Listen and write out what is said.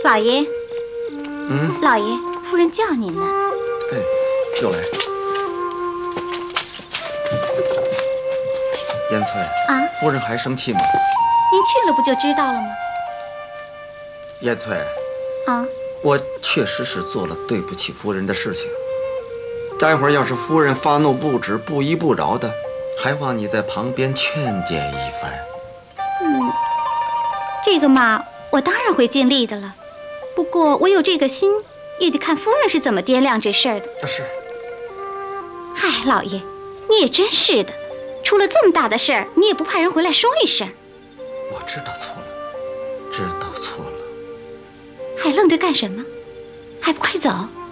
老爷，老爷，夫人叫您呢。 哎，就来。燕翠啊， 夫人还生气吗？ 您去了不就知道了吗？ 燕翠， 啊， 我确实是做了对不起夫人的事情。待会儿要是夫人发怒不止、不依不饶的，还望你在旁边劝谏一番。 这个嘛，我当然会尽力的了。不过我有这个心，也得看夫人是怎么掂量这事儿的。 是。 嗨，老爷，你也真是的，出了这么大的事儿，你也不派人回来说一声。 我知道错了，知道错了。 还愣着干什么？还不快走！